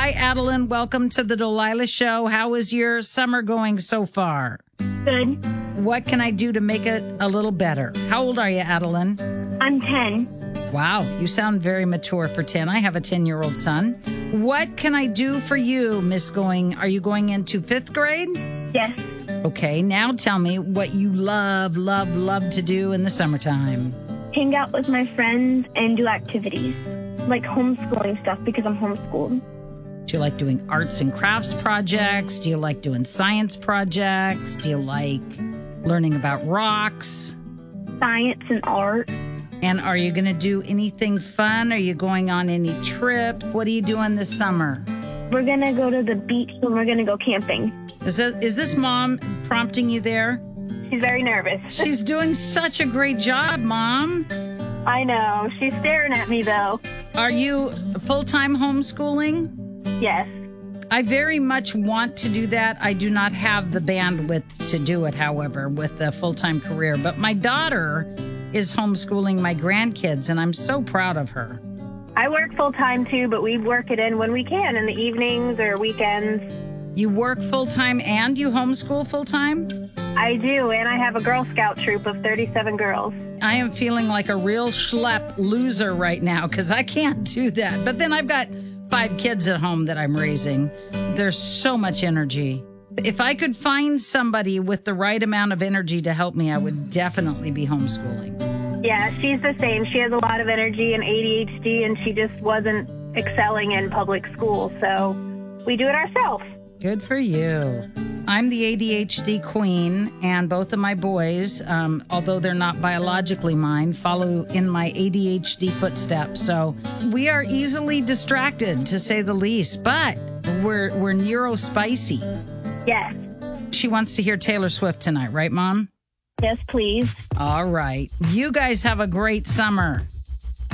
Hi, Adeline. Welcome to the Delilah Show. How is your summer going so far? Good. What can I do to make it a little better? How old are you, Adeline? I'm 10. Wow, you sound very mature for 10. I have a 10-year-old son. What can I do for you, Are you going into 5th grade? Yes. Okay, now tell me what you love to do in the summertime. Hang out with my friends and do activities, like homeschooling stuff because I'm homeschooled. Do you like doing arts and crafts projects? Do you like doing science projects? Do you like learning about rocks? Science and art. And are you going to do anything fun? Are you going on any trip? What are you doing this summer? We're going to go to the beach and we're going to go camping. Is this mom prompting you there? She's very nervous. She's doing such a great job, Mom. I know. She's staring at me, though. Are you full-time homeschooling? Yes. I very much want to do that. I do not have the bandwidth to do it, however, with a full-time career. But my daughter is homeschooling my grandkids, and I'm so proud of her. I work full-time, too, but we work it in when we can, in the evenings or weekends. You work full-time and you homeschool full-time? I do, and I have a Girl Scout troop of 37 girls. I am feeling like a real schlep loser right now because I can't do that. But then I've got 5 kids at home that I'm raising. There's so much energy. If I could find somebody with the right amount of energy to help me, I would definitely be homeschooling. Yeah, she's the same. She has a lot of energy and ADHD, and she just wasn't excelling in public school. So we do it ourselves. Good for you. I'm the ADHD queen, and both of my boys, although they're not biologically mine, follow in my ADHD footsteps. So we are easily distracted, to say the least, but we're neurospicy. Yes. She wants to hear Taylor Swift tonight, right, Mom? Yes, please. All right. You guys have a great summer.